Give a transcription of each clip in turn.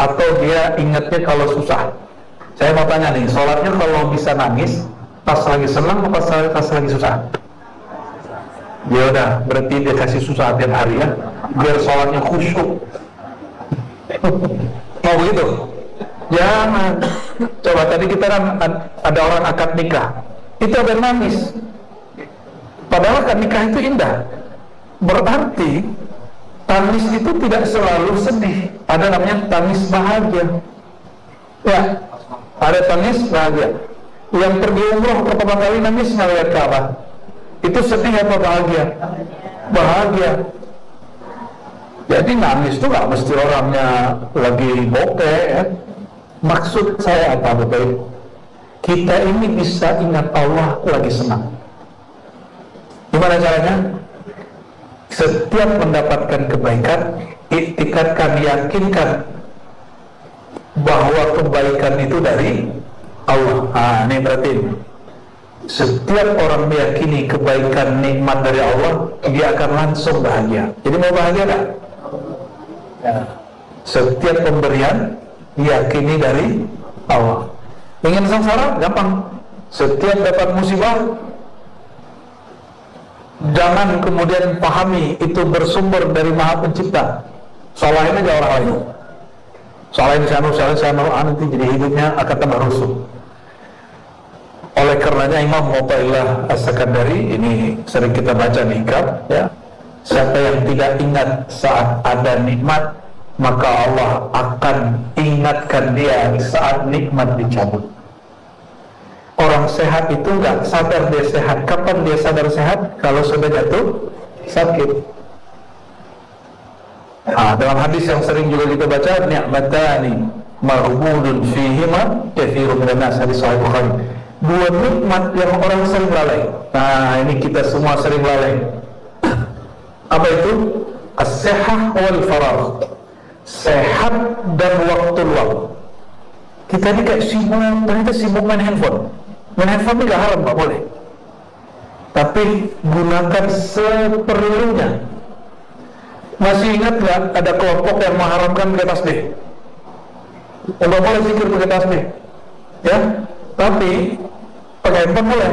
atau dia ingatnya kalau susah. Saya mau tanya nih, sholatnya kalau bisa nangis pas lagi senang atau pas lagi susah? Ya udah, berarti dia kasih susah tiap hari ya, biar sholatnya khusyuk. Mau begitu? Jangan. Coba tadi kita kan ada orang akad nikah, itu ada nangis, padahal akad nikah itu indah. Berarti tangis itu tidak selalu sedih, ada namanya tangis bahagia. Ya, ada tangis bahagia. Yang pergi umroh pertama kali nangis ngeliat Ka'bah, itu sedih apa bahagia? Bahagia. Jadi nangis itu gak mesti orangnya lagi bokeh ya. Maksud saya apa Bapak? Kita ini bisa ingat Allah lagi senang. Gimana caranya? Setiap mendapatkan kebaikan, iktikadkan, yakinkan bahwa kebaikan itu dari Allah. Nah, ini berarti setiap orang meyakini kebaikan nikmat dari Allah, dia akan langsung bahagia. Jadi mau bahagia gak? Ya. Setiap pemberian diyakini dari Allah. Ingin sengsara? Gampang. Setiap dapat musibah, jangan kemudian pahami itu bersumber dari Maha Pencipta. Salahin aja orang lain. Salahin sana, nanti jadi hidupnya akan tambah rusuh. Oleh karenanya Imam Mu'taillah As-Sakandari, ini sering kita baca di Hikam ya. Siapa yang tidak ingat saat ada nikmat, maka Allah akan ingatkan dia saat nikmat dicabut. Orang sehat itu nggak sadar dia sehat. Kapan dia sadar sehat? Kalau sudah jatuh sakit. Dalam hadis yang sering juga kita baca, ni'matani maghbunun fihima katsirun minan nas, hadis Sahih Bukhari. Dua nikmat yang orang sering lalai. Nah, ini kita semua sering lalai. Apa itu? As-sihah wal faragh. Sehat dan waktu luang. Kita ini kayak sibuk, ternyata sibuk main handphone. Main handphone itu gak haram, gak boleh. Tapi gunakan seperlunya. Masih ingat gak ada kelompok yang mengharamkan pakai tasbih? Tidak boleh zikir pakai tasbih, ya. Tapi pakai handphone boleh.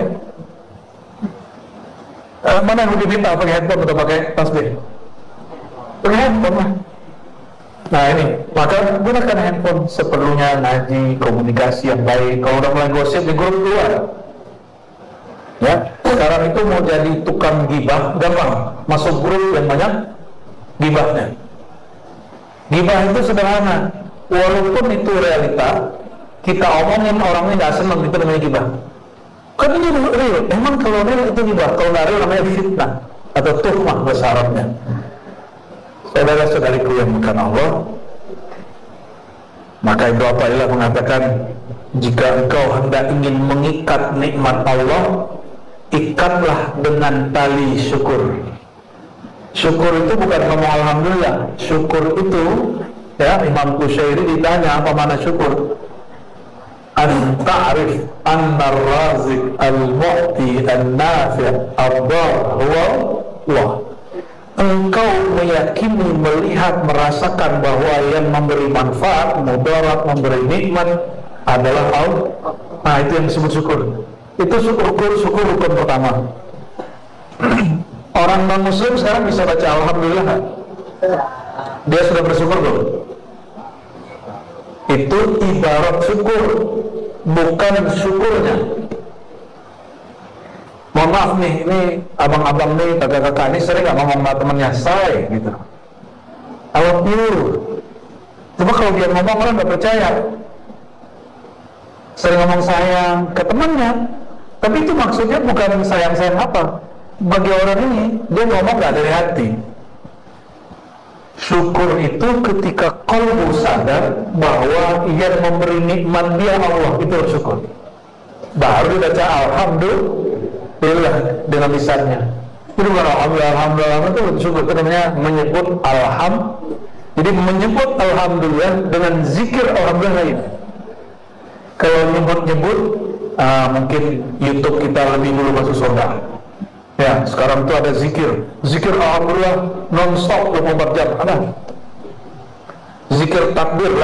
Mana yang lebih minta pakai handphone atau pakai tasbih? Pakai handphone lah. Nah ini, maka gunakan handphone seperlunya, ngaji, komunikasi yang baik. Kalau udah mulai gosip di grup keluar. Ya, sekarang itu mau jadi tukang gibah, gampang. Masuk grup yang banyak gibahnya. Gibah itu sederhana. Walaupun itu realita, kita omongin orangnya nggak senang, itu namanya gibah. Kan ini real. Emang kalau real itu gibah, kalau nggak real namanya fitnah atau tuhmah bahasa Arabnya. Saudara-saudariku yang bukan Allah, maka Ibnu Athaillah mengatakan, jika engkau hendak ingin mengikat nikmat Allah, ikatlah dengan tali syukur. Syukur itu bukan ngomong alhamdulillah. Syukur itu, ya, Imam Qushairi ditanya apa makna syukur. An ta'rif anna ar-raziq al-mu'ti an-nafi' ad-dar huwa Allah. Engkau meyakini, melihat, merasakan bahwa yang memberi manfaat, mudarat, memberi nikmat adalah Allah. Nah, itu yang disebut syukur. Itu syukur rukun pertama. Orang non-muslim sekarang bisa baca alhamdulillah. Dia sudah bersyukur belum? Itu ibarat syukur, bukan syukurnya. Mohon maaf nih, ini abang-abang nih, kakak-kakak ini sering gak ngomong sama temennya, say gitu. I love you. Cuma kalau dia ngomong orang gak percaya. Sering ngomong sayang ke temannya, tapi itu maksudnya bukan sayang-sayang apa. Bagi orang ini, dia ngomong gak dari hati. Syukur itu ketika qalbu sadar bahwa yang memberi nikmat dia Allah, itu bersyukur. Baru dibaca alhamdulillah dengan lisannya. Itu bukan alhamdulillah itu bersyukur, itu namanya menyebut Jadi menyebut alhamdulillah dengan zikir alhamdulillah lain. Kalau nyebut-nyebut, mungkin YouTube kita lebih dulu masuk surga. Ya, sekarang itu ada zikir alhamdulillah non-stop 24 jam. Ada zikir takbir